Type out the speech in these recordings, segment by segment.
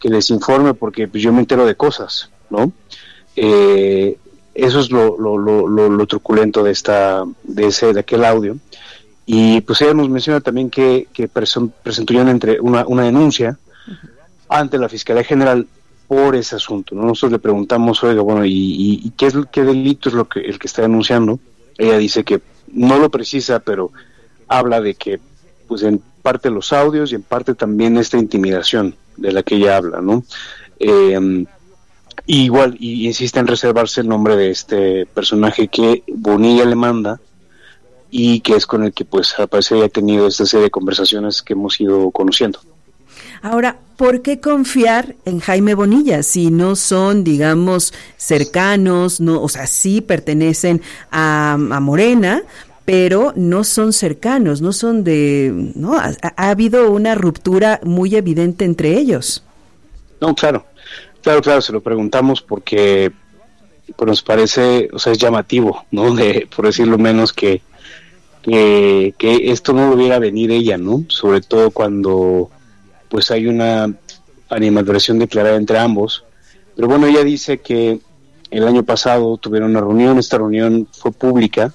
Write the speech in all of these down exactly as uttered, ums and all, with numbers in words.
que les informe, porque pues, yo me entero de cosas, ¿no? Eh, eso es lo, lo, lo, lo, lo truculento de esta, de ese, de aquel audio. Y pues ella nos menciona también que, que presentó ya entre una, una denuncia ante la Fiscalía General por ese asunto, ¿no? Nosotros le preguntamos, oiga, bueno, ¿y, y, y qué es qué delito es lo que el que está denunciando? Ella dice que no lo precisa, pero habla de que, pues en parte los audios y en parte también esta intimidación de la que ella habla, ¿no? Eh, y igual, y insiste en reservarse el nombre de este personaje que Bonilla le manda y que es con el que, pues, al parecer ha tenido esta serie de conversaciones que hemos ido conociendo. Ahora, ¿por qué confiar en Jaime Bonilla si no son, digamos, cercanos, no, o sea, sí pertenecen a, a Morena, pero no son cercanos, no son de, no, ha, ha habido una ruptura muy evidente entre ellos? No, claro, claro, claro, se lo preguntamos porque pues nos parece, o sea, es llamativo, ¿no? De, por decirlo menos, que, que, que esto no lo viera venir ella, ¿no? Sobre todo cuando pues hay una animadversión declarada entre ambos. Pero bueno, ella dice que el año pasado tuvieron una reunión, esta reunión fue pública,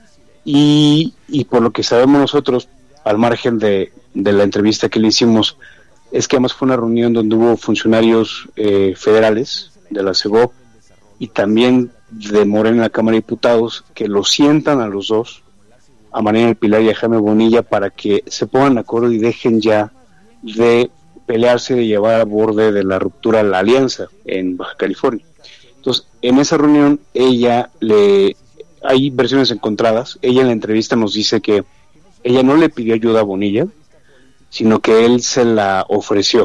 y, y por lo que sabemos nosotros, al margen de, de la entrevista que le hicimos, es que además fue una reunión donde hubo funcionarios eh, federales de la CEGOP y también de Morena en la Cámara de Diputados, que los sientan a los dos, a Mariana del Pilar y a Jaime Bonilla, para que se pongan de acuerdo y dejen ya de pelearse, de llevar a borde de la ruptura de la alianza en Baja California. Entonces, en esa reunión, ella le... hay versiones encontradas. Ella en la entrevista nos dice que ella no le pidió ayuda a Bonilla, sino que él se la ofreció.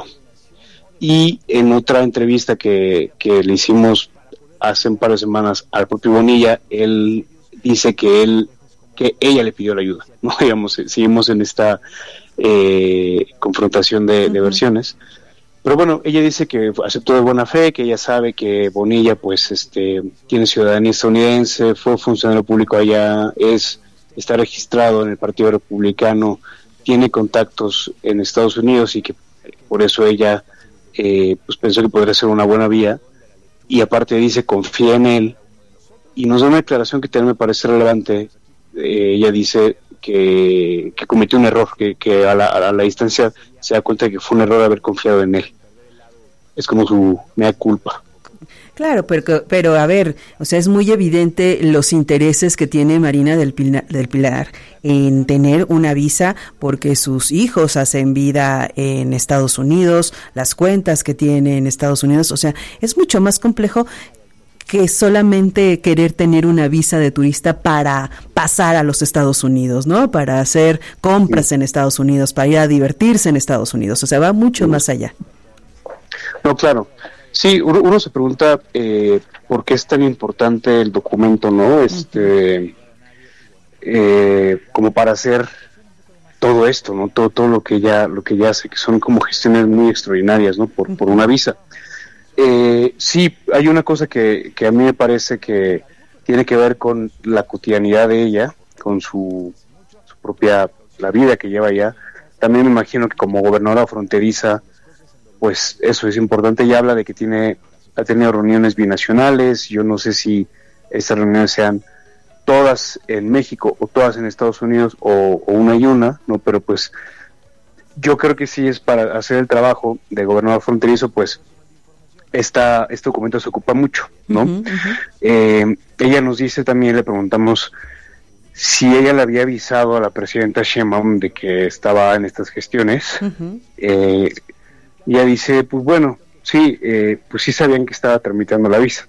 Y en otra entrevista que, que le hicimos hace un par de semanas al propio Bonilla, él dice que él que ella le pidió la ayuda. No, digamos, seguimos en esta eh, confrontación de, de versiones. Pero bueno, ella dice que aceptó de buena fe, que ella sabe que Bonilla pues este tiene ciudadanía estadounidense, fue funcionario público allá, es está registrado en el Partido Republicano, tiene contactos en Estados Unidos y que por eso ella eh, pues pensó que podría ser una buena vía, y aparte dice confía en él, y nos da una declaración que también me parece relevante. Eh, ella dice que, que cometió un error, que, que a, la, a la distancia se da cuenta de que fue un error haber confiado en él. Es como su mea culpa. Claro, pero, pero a ver, o sea, es muy evidente los intereses que tiene Marina del Pilar, del Pilar en tener una visa, porque sus hijos hacen vida en Estados Unidos, las cuentas que tiene en Estados Unidos, o sea, es mucho más complejo que solamente querer tener una visa de turista para pasar a los Estados Unidos, ¿no? Para hacer compras en Estados Unidos, para ir a divertirse en Estados Unidos, o sea, va mucho más allá. No, claro. Sí, uno, uno se pregunta eh, por qué es tan importante el documento, ¿no? Este, eh, como para hacer todo esto, ¿no? Todo, todo lo que ella, lo que ella hace, que son como gestiones muy extraordinarias, ¿no? Por, por una visa. Eh, sí, hay una cosa que, que a mí me parece que tiene que ver con la cotidianidad de ella, con su, su propia, la vida que lleva allá. También me imagino que como gobernadora fronteriza, pues eso es importante. Ella habla de que tiene, ha tenido reuniones binacionales. Yo no sé si estas reuniones sean todas en México o todas en Estados Unidos o, o una y una, ¿no? Pero pues yo creo que sí es para hacer el trabajo de gobernador fronterizo, pues Esta, este documento se ocupa mucho, ¿no? Uh-huh, uh-huh. Eh, ella nos dice también, le preguntamos si ella le había avisado a la presidenta Sheinbaum de que estaba en estas gestiones. Uh-huh. Eh, ella dice, pues bueno, sí, eh, pues sí sabían que estaba tramitando la visa.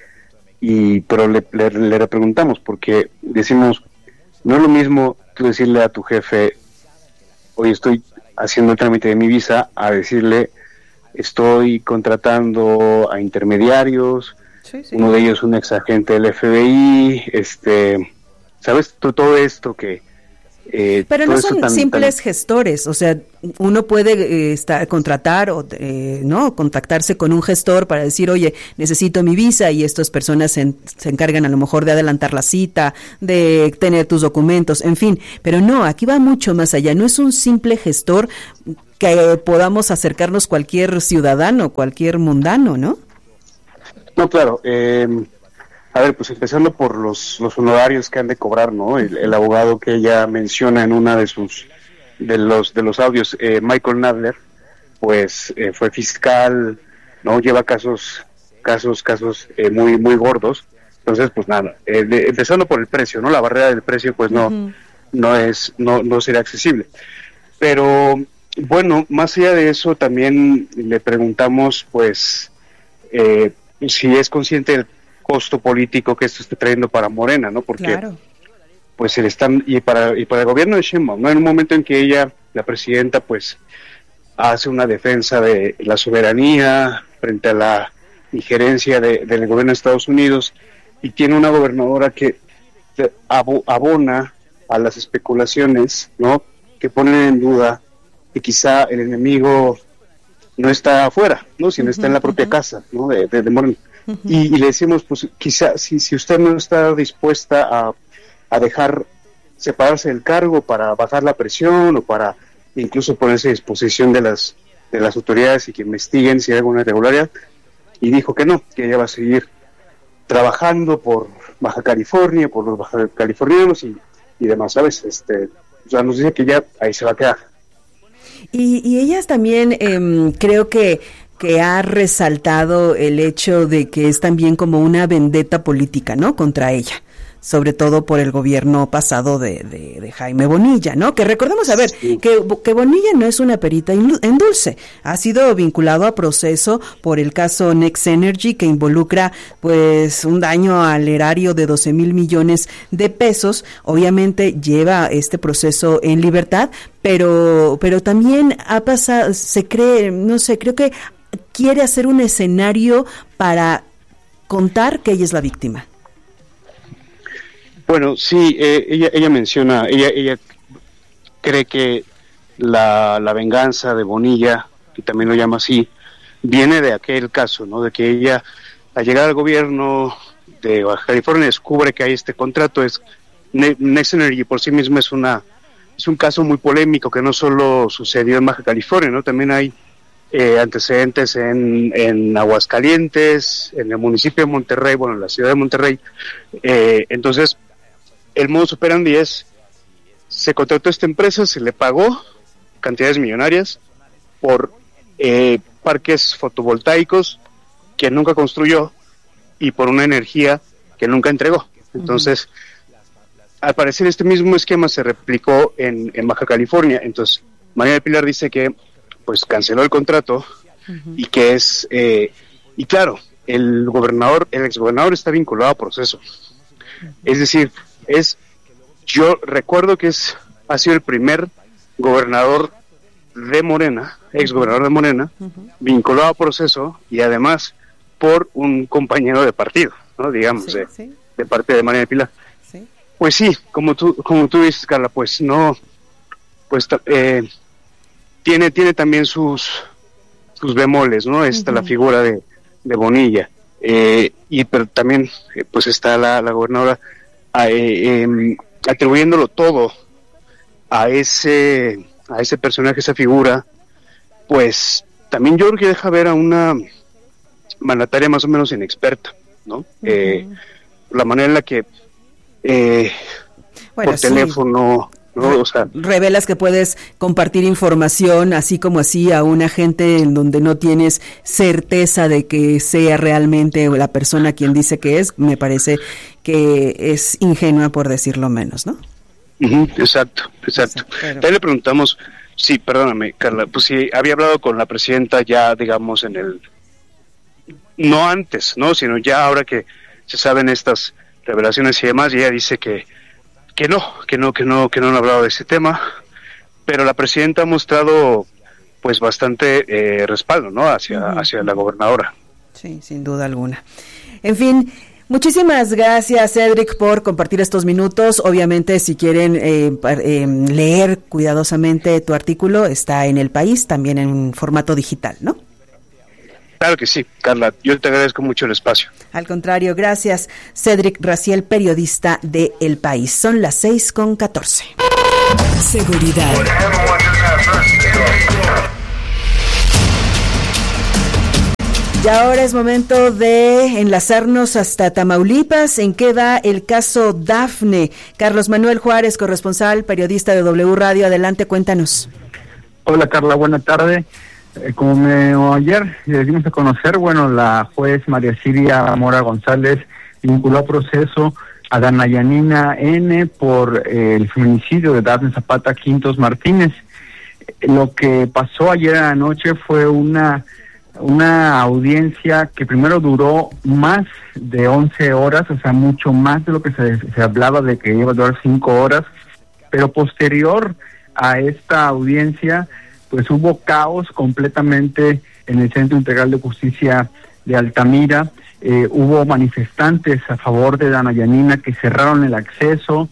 Y pero le, le, le preguntamos, porque decimos, no es lo mismo tú decirle a tu jefe, oye, estoy haciendo el trámite de mi visa, a decirle, estoy contratando a intermediarios, sí, sí. Uno de ellos un ex agente del F B I, este, ¿sabes? Todo, todo esto que... Eh, Pero no son tan, simples tan... gestores, o sea, uno puede eh, estar, contratar o eh, no contactarse con un gestor para decir, oye, necesito mi visa, y estas personas se, se encargan a lo mejor de adelantar la cita, de tener tus documentos, en fin, pero no, aquí va mucho más allá, no es un simple gestor que podamos acercarnos cualquier ciudadano, cualquier mundano, ¿no? No, claro. Eh, a ver, pues empezando por los, los honorarios que han de cobrar, ¿no? El, el abogado que ella menciona en una de sus de los de los audios, eh, Michael Nadler, pues eh, fue fiscal, no lleva casos casos casos eh, muy muy gordos. Entonces, pues nada, eh, de, empezando por el precio, ¿no? La barrera del precio, pues no uh-huh. no es no no será accesible. Pero bueno, más allá de eso, también le preguntamos, pues, eh, si es consciente del costo político que esto está trayendo para Morena, ¿no? Porque claro. pues se le están y para y para el gobierno de Sheinbaum, ¿no? En un momento en que ella, la presidenta, pues hace una defensa de la soberanía frente a la injerencia de, del gobierno de Estados Unidos y tiene una gobernadora que abona a las especulaciones, ¿no? Que ponen en duda que quizá el enemigo no está afuera, ¿no? Sino uh-huh, está en la propia uh-huh. casa, ¿no? De, de, de Morena. Uh-huh. Y, y le decimos, pues quizá si, si usted no está dispuesta a, a dejar separarse del cargo para bajar la presión o para incluso ponerse a disposición de las de las autoridades y que investiguen si hay alguna irregularidad, y dijo que no, que ella va a seguir trabajando por Baja California, por los baja californianos y, y demás, ¿sabes? Este, o sea, nos dice que ya ahí se va a quedar. Y, y ellas también eh, creo que que ha resaltado el hecho de que es también como una vendetta política, ¿no? Contra ella, sobre todo por el gobierno pasado de, de, de Jaime Bonilla, ¿no? Que recordemos, a ver, sí. que, que Bonilla no es una perita en dulce, ha sido vinculado a proceso por el caso Next Energy, que involucra pues un daño al erario de doce mil millones de pesos. Obviamente lleva este proceso en libertad, pero, pero también ha pasado, se cree, no sé, creo que quiere hacer un escenario para contar que ella es la víctima. Bueno, sí, eh, ella ella menciona, ella ella cree que la, la venganza de Bonilla, que también lo llama así, viene de aquel caso, ¿no? De que ella, al llegar al gobierno de Baja California, descubre que hay este contrato. Es Next Energy por sí mismo es una es un caso muy polémico que no solo sucedió en Baja California, ¿no? También hay eh, antecedentes en, en Aguascalientes, en el municipio de Monterrey, bueno, en la ciudad de Monterrey. Eh, entonces, el modus operandi es, se contrató a esta empresa, se le pagó cantidades millonarias por eh, parques fotovoltaicos que nunca construyó y por una energía que nunca entregó. Entonces, uh-huh. al parecer este mismo esquema se replicó en, en Baja California. Entonces, María del Pilar dice que pues canceló el contrato uh-huh. y que es, eh, y claro, el gobernador, el exgobernador está vinculado a proceso. Uh-huh. Es decir, es, yo recuerdo que es, ha sido el primer gobernador de Morena, exgobernador de Morena, uh-huh. vinculado a proceso y además por un compañero de partido, ¿no? Digamos, sí, de, sí. de parte de María del Pilar. Sí. Pues sí, como tú, como tú dices, Carla, pues no, pues eh, tiene, tiene también sus, sus bemoles, ¿no? Está uh-huh. la figura de, de Bonilla, eh, y pero también, eh, pues está la, la gobernadora eh, eh, atribuyéndolo todo a ese, a ese personaje, esa figura, pues también yo creo que deja ver a una mandataria más o menos inexperta, ¿no? Uh-huh. Eh, la manera en la que eh, bueno, por sí. teléfono, ¿no? O sea, revelas que puedes compartir información así como así a una gente en donde no tienes certeza de que sea realmente la persona quien dice que es. Me parece que es ingenua, por decirlo menos, ¿no? Uh-huh, exacto, exacto. Pero... También le preguntamos, sí, perdóname, Carla, pues sí, había hablado con la presidenta ya, digamos, en el, no antes, ¿no? Sino ya ahora que se saben estas revelaciones y demás, y ella dice que que no, que no, que no, que no han hablado de ese tema, pero la presidenta ha mostrado pues bastante eh, respaldo, ¿no? Hacia, uh-huh. hacia la gobernadora. Sí, sin duda alguna. En fin, muchísimas gracias, Cedric, por compartir estos minutos. Obviamente, si quieren eh, eh, leer cuidadosamente tu artículo, está en El País, también en formato digital, ¿no? Claro que sí, Carla, yo te agradezco mucho el espacio. Al contrario, gracias. Cedric Raziel, periodista de El País. Son las seis con catorce. Seguridad. Y ahora es momento de enlazarnos hasta Tamaulipas. ¿En qué va el caso Dafne? Carlos Manuel Juárez, corresponsal, periodista de W Radio. Adelante, cuéntanos. Hola, Carla, buena tarde. Eh, como me, ayer le dimos a conocer, bueno, la juez María Siria Mora González vinculó a proceso a Dana Yanina N por eh, el feminicidio de Dafne Zapata Quintos Martínez. Eh, lo que pasó ayer anoche fue una... una audiencia que primero duró más de once horas, o sea, mucho más de lo que se, se hablaba de que iba a durar cinco horas, pero posterior a esta audiencia, pues hubo caos completamente en el Centro Integral de Justicia de Altamira. Eh, hubo manifestantes a favor de Dana Yanina que cerraron el acceso,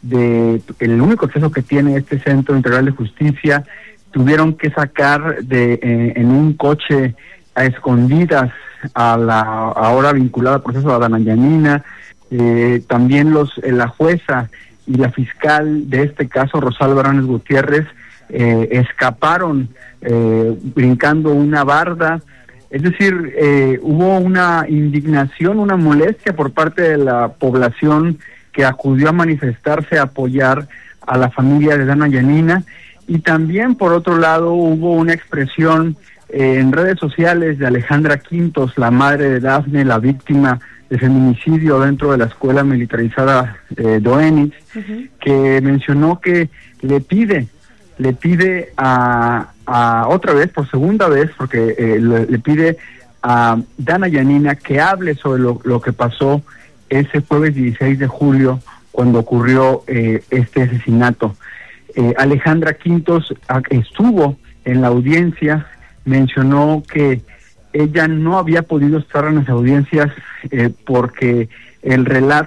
de el único acceso que tiene este Centro Integral de Justicia. Tuvieron que sacar de eh, en un coche a escondidas a la ahora vinculada al proceso a Dana Yanina. Eh, también los eh, la jueza y la fiscal de este caso, Rosalba Aranes Gutiérrez, eh, escaparon eh, brincando una barda. Es decir, eh, hubo una indignación, una molestia por parte de la población que acudió a manifestarse, a apoyar a la familia de Dana Yanina. Y también, por otro lado, hubo una expresión eh, en redes sociales de Alejandra Quintos, la madre de Dafne, la víctima de feminicidio dentro de la escuela militarizada eh, Doenitz, uh-huh. que mencionó que le pide, le pide a, a otra vez, por segunda vez, porque eh, le, le pide a Dana Yanina que hable sobre lo, lo que pasó ese jueves dieciséis de julio, cuando ocurrió eh, este asesinato. Eh, Alejandra Quintos estuvo en la audiencia, mencionó que ella no había podido estar en las audiencias eh, porque el relato,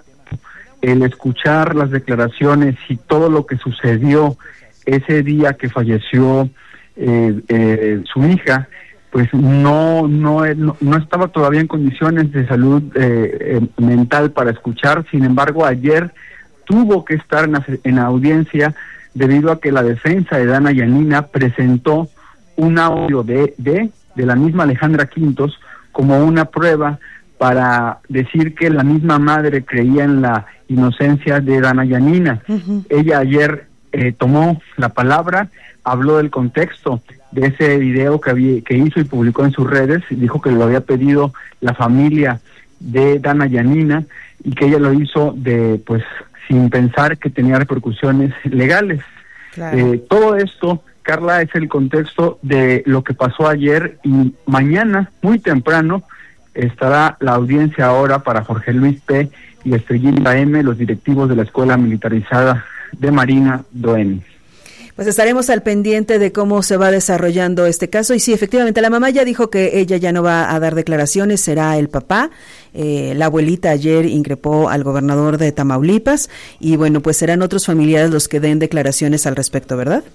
el escuchar las declaraciones y todo lo que sucedió ese día que falleció eh, eh, su hija, pues no, no no no estaba todavía en condiciones de salud eh, eh, mental para escuchar. Sin embargo, ayer tuvo que estar en la, en la audiencia debido a que la defensa de Dana Yanina presentó un audio de, de, de la misma Alejandra Quintos como una prueba para decir que la misma madre creía en la inocencia de Dana Yanina. Uh-huh. Ella ayer eh, tomó la palabra, habló del contexto de ese video que, había, que hizo y publicó en sus redes, dijo que lo había pedido la familia de Dana Yanina y que ella lo hizo de pues sin pensar que tenía repercusiones legales. Claro. Eh, todo esto, Carla, es el contexto de lo que pasó ayer, y mañana, muy temprano, estará la audiencia ahora para Jorge Luis P. y Estrellita M., los directivos de la Escuela Militarizada de Marina Doenitz. Pues estaremos al pendiente de cómo se va desarrollando este caso. Y sí, efectivamente, la mamá ya dijo que ella ya no va a dar declaraciones, será el papá. Eh, la abuelita ayer increpó al gobernador de Tamaulipas y bueno, pues serán otros familiares los que den declaraciones al respecto, ¿verdad?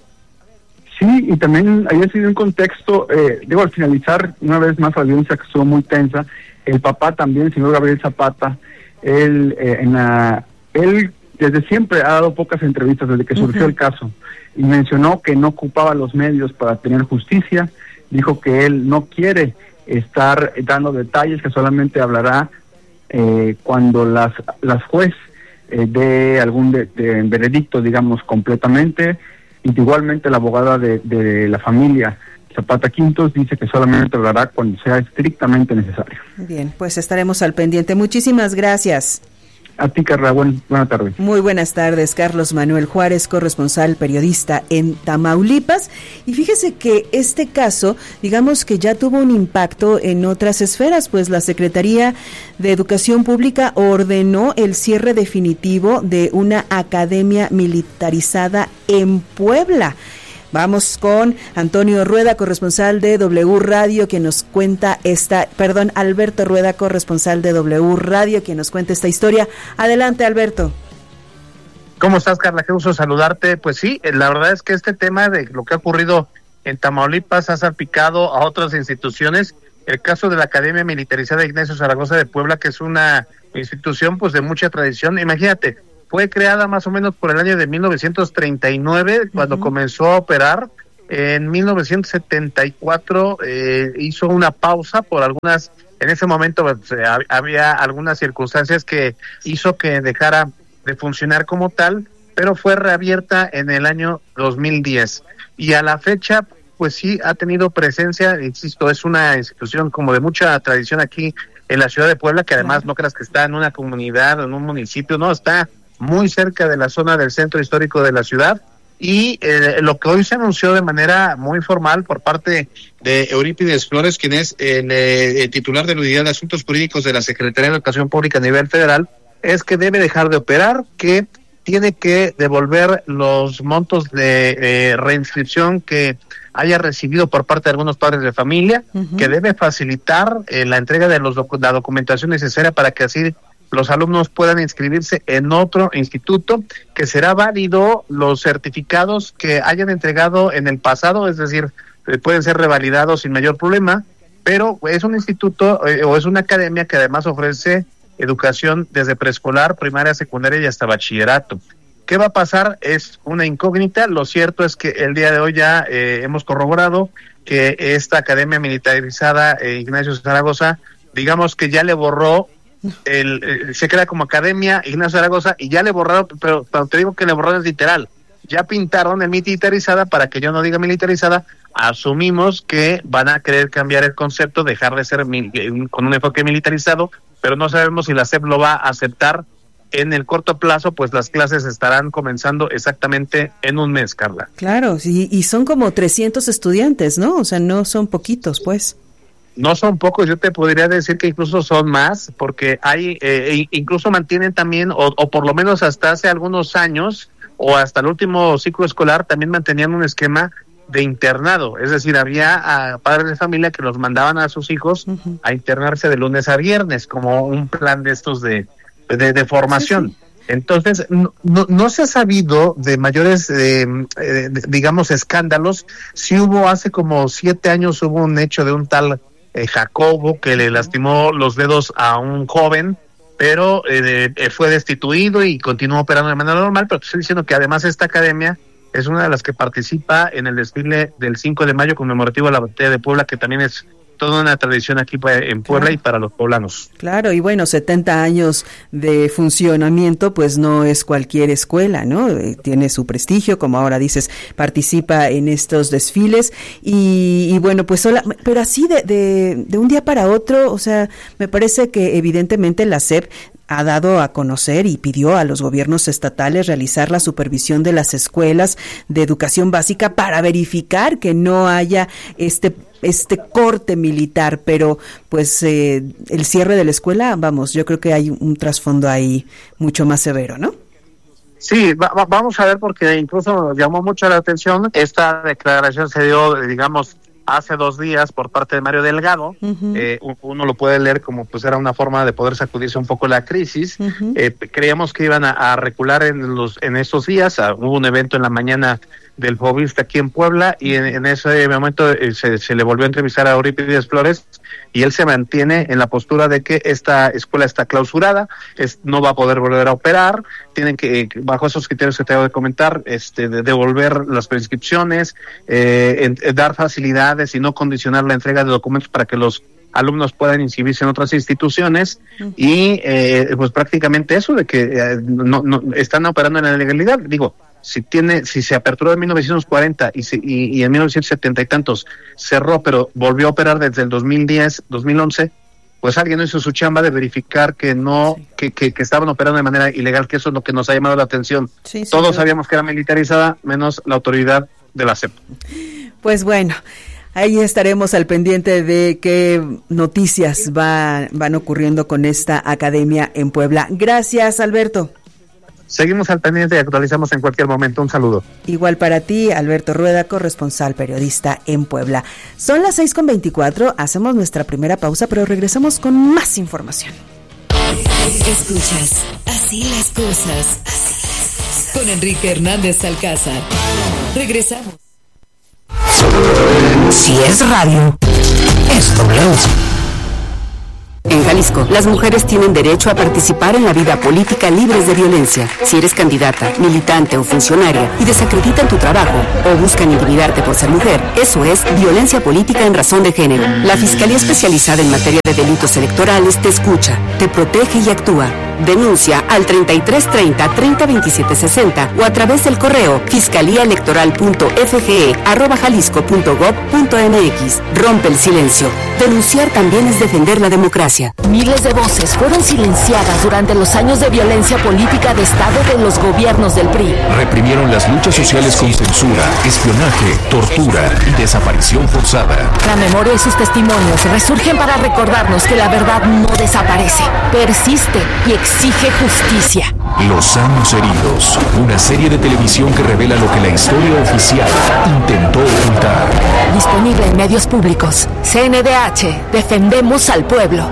Sí, y también haya sido un contexto, eh, digo, al finalizar una vez más la audiencia que estuvo muy tensa, el papá también, el señor Gabriel Zapata, él, eh, en la, él desde siempre ha dado pocas entrevistas desde que surgió uh-huh. el caso, y mencionó que no ocupaba los medios para tener justicia, dijo que él no quiere estar dando detalles, que solamente hablará eh, cuando las las juez eh, dé algún de, de veredicto, digamos, completamente. Y igualmente la abogada de, de la familia, Zapata Quintos, dice que solamente hablará cuando sea estrictamente necesario. Bien, pues estaremos al pendiente. Muchísimas gracias. A ti, Carla, buen, buenas tardes. Muy buenas tardes, Carlos Manuel Juárez, corresponsal, periodista en Tamaulipas. Y fíjese que este caso, digamos que ya tuvo un impacto en otras esferas, pues la Secretaría de Educación Pública ordenó el cierre definitivo de una academia militarizada en Puebla. Vamos con Antonio Rueda, corresponsal de W Radio, quien nos cuenta esta, perdón, Alberto Rueda, corresponsal de W Radio, quien nos cuenta esta historia. Adelante, Alberto. ¿Cómo estás, Carla? Qué gusto saludarte. Pues sí, la verdad es que este tema de lo que ha ocurrido en Tamaulipas ha salpicado a otras instituciones. El caso de la Academia Militarizada Ignacio Zaragoza de Puebla, que es una institución pues de mucha tradición. Imagínate, fue creada más o menos por el año de mil novecientos treinta y nueve, cuando uh-huh. comenzó a operar. En mil novecientos setenta y cuatro eh, hizo una pausa por algunas, en ese momento pues, había algunas circunstancias que hizo que dejara de funcionar como tal, pero fue reabierta en el año dos mil diez. Y a la fecha, pues sí, ha tenido presencia, insisto, es una institución como de mucha tradición aquí en la ciudad de Puebla, que además no creas que está en una comunidad, en un municipio, no, está muy cerca de la zona del centro histórico de la ciudad. Y eh, lo que hoy se anunció de manera muy formal por parte de Eurípides Flores, quien es el eh, titular de la Unidad de Asuntos Jurídicos de la Secretaría de Educación Pública a nivel federal, es que debe dejar de operar, que tiene que devolver los montos de eh, reinscripción que haya recibido por parte de algunos padres de familia, uh-huh. que debe facilitar eh, la entrega de los doc- la documentación necesaria para que así los alumnos puedan inscribirse en otro instituto, que será válido los certificados que hayan entregado en el pasado, es decir, eh, pueden ser revalidados sin mayor problema, pero es un instituto eh, o es una academia que además ofrece educación desde preescolar, primaria, secundaria y hasta bachillerato. ¿Qué va a pasar? Es una incógnita. Lo cierto es que el día de hoy ya eh, hemos corroborado que esta academia militarizada eh, Ignacio Zaragoza, digamos que ya le borró El, el, se crea como Academia Ignacio Zaragoza y ya le borraron, pero, pero te digo que le borraron es literal, ya pintaron el militarizada para que yo no diga militarizada. Asumimos que van a querer cambiar el concepto, dejar de ser mil, con un enfoque militarizado, pero no sabemos si la S E P lo va a aceptar en el corto plazo, pues las clases estarán comenzando exactamente en un mes, Carla. Claro, sí, y son como trescientos estudiantes, ¿no? O sea, no son poquitos, pues. No son pocos, yo te podría decir que incluso son más, porque hay, eh, incluso mantienen también, o, o por lo menos hasta hace algunos años, o hasta el último ciclo escolar, también mantenían un esquema de internado, es decir, había a padres de familia que los mandaban a sus hijos uh-huh. a internarse de lunes a viernes, como un plan de estos de, de, de formación. Sí, sí. Entonces, no, no, no se ha sabido de mayores, eh, eh, digamos, escándalos. Sí hubo, hace como siete años, hubo un hecho de un tal Eh, Jacobo, que le lastimó los dedos a un joven, pero eh, eh, fue destituido y continuó operando de manera normal. Pero te estoy diciendo que además esta academia es una de las que participa en el desfile del cinco de mayo conmemorativo a la batalla de Puebla, que también es toda una tradición aquí en Puebla, claro. Y para los poblanos. Claro, y bueno, setenta años de funcionamiento, pues no es cualquier escuela, ¿no? Eh, tiene su prestigio, como ahora dices, participa en estos desfiles y, y bueno, pues sola, pero así de, de, de un día para otro, o sea, me parece que evidentemente la S E P ha dado a conocer y pidió a los gobiernos estatales realizar la supervisión de las escuelas de educación básica para verificar que no haya este este corte militar, pero pues eh, el cierre de la escuela, vamos, yo creo que hay un trasfondo ahí mucho más severo, ¿no? Sí, va, va, vamos a ver, porque incluso llamó mucho la atención, esta declaración se dio, digamos, hace dos días por parte de Mario Delgado. Uh-huh. eh, uno lo puede leer como pues era una forma de poder sacudirse un poco la crisis. Uh-huh. eh, creíamos que iban a, a recular en los en estos días. Uh, hubo un evento en la mañana del Fobista aquí en Puebla y en, en ese momento eh, se, se le volvió a entrevistar a Eurípides Flores y él se mantiene en la postura de que esta escuela está clausurada, es, no va a poder volver a operar, tienen que, bajo esos criterios que te acabo de comentar, este, de devolver las prescripciones, eh, en, en dar facilidades y no condicionar la entrega de documentos para que los alumnos puedan inscribirse en otras instituciones. Uh-huh. Y eh, pues prácticamente eso de que eh, no, no están operando en la ilegalidad. Digo, si tiene, si se aperturó en mil novecientos cuarenta y, se, y, y en mil novecientos setenta y tantos cerró, pero volvió a operar desde el dos mil diez, dos mil once, pues alguien hizo su chamba de verificar que no, sí. que, que, que estaban operando de manera ilegal, que eso es lo que nos ha llamado la atención. Sí, sí, Todos sí. sabíamos que era militarizada, menos la autoridad de la S E P. Pues bueno, ahí estaremos al pendiente de qué noticias va, van ocurriendo con esta academia en Puebla. Gracias, Alberto. Seguimos al pendiente y actualizamos en cualquier momento. Un saludo. Igual para ti, Alberto Rueda, corresponsal periodista en Puebla. Son las seis con veinticuatro, hacemos nuestra primera pausa, pero regresamos con más información. Escuchas Así las cosas, así las cosas, con Enrique Hernández Alcázar. Regresamos. Si es radio, es W. En Jalisco Jalisco, las mujeres tienen derecho a participar en la vida política libres de violencia. Si eres candidata, militante o funcionaria y desacreditan tu trabajo o buscan intimidarte por ser mujer, eso es violencia política en razón de género. La Fiscalía Especializada en Materia de Delitos Electorales te escucha, te protege y actúa. Denuncia al treinta y tres treinta, treinta veintisiete sesenta o a través del correo fiscaliaelectoral.fge arroba jalisco punto gob punto mx. Rompe el silencio. Denunciar también es defender la democracia. Miles de voces fueron silenciadas durante los años de violencia política de Estado de los gobiernos del P R I. Reprimieron las luchas sociales con censura, espionaje, tortura y desaparición forzada. La memoria y sus testimonios resurgen para recordarnos que la verdad no desaparece, persiste y exige justicia. Los años heridos, una serie de televisión que revela lo que la historia oficial intentó ocultar. Disponible en medios públicos. C N D H, defendemos al pueblo.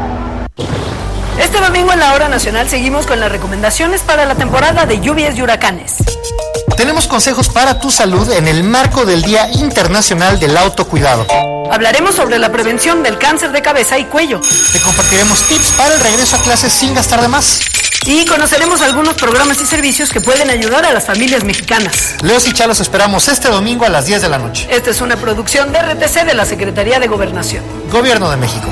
Este domingo en la Hora Nacional seguimos con las recomendaciones para la temporada de lluvias y huracanes. Tenemos consejos para tu salud en el marco del Día Internacional del Autocuidado. Hablaremos sobre la prevención del cáncer de cabeza y cuello. Te compartiremos tips para el regreso a clases sin gastar de más. Y conoceremos algunos programas y servicios que pueden ayudar a las familias mexicanas. Leos y Chalos esperamos este domingo a las diez de la noche. Esta es una producción de R T C de la Secretaría de Gobernación. Gobierno de México.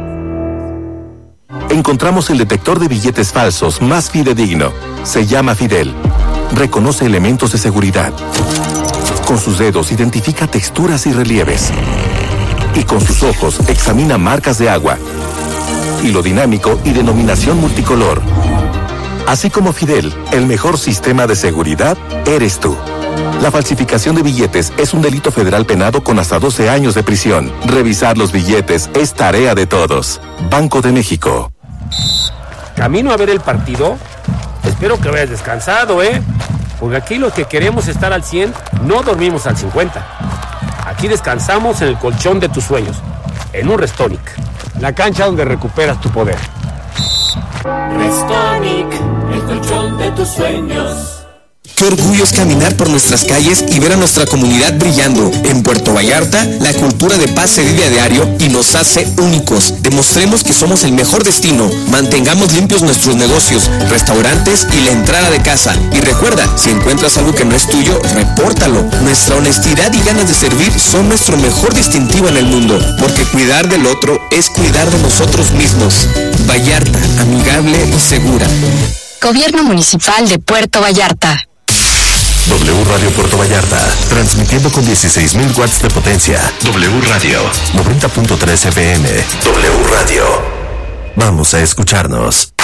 Encontramos el detector de billetes falsos más fidedigno. Se llama Fidel. Reconoce elementos de seguridad. Con sus dedos identifica texturas y relieves. Y con sus ojos examina marcas de agua. Hilo dinámico y denominación multicolor. Así como Fidel, el mejor sistema de seguridad eres tú. La falsificación de billetes es un delito federal penado con hasta doce años de prisión. Revisar los billetes es tarea de todos. Banco de México. Camino a ver el partido. Espero que vayas descansado, ¿eh? Porque aquí los que queremos estar al cien no dormimos al cincuenta. Aquí descansamos en el colchón de tus sueños, en un Restonic, la cancha donde recuperas tu poder. Restonic, el colchón de tus sueños. Qué orgullo es caminar por nuestras calles y ver a nuestra comunidad brillando. En Puerto Vallarta, la cultura de paz se vive a diario y nos hace únicos. Demostremos que somos el mejor destino. Mantengamos limpios nuestros negocios, restaurantes y la entrada de casa. Y recuerda, si encuentras algo que no es tuyo, repórtalo. Nuestra honestidad y ganas de servir son nuestro mejor distintivo en el mundo, porque cuidar del otro es cuidar de nosotros mismos. Vallarta, amigable y segura. Gobierno Municipal de Puerto Vallarta. W Radio Puerto Vallarta, transmitiendo con dieciséis mil watts de potencia. W Radio, noventa punto tres F M. W Radio. Vamos a escucharnos.